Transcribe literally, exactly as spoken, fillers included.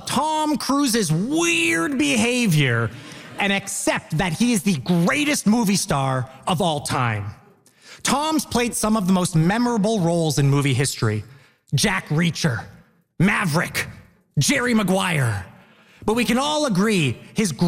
Tom Cruise's weird behavior and accept that he is the greatest movie star of all time. Tom's played some of the most memorable roles in movie history: Jack Reacher, Maverick, Jerry Maguire. But we can all agree his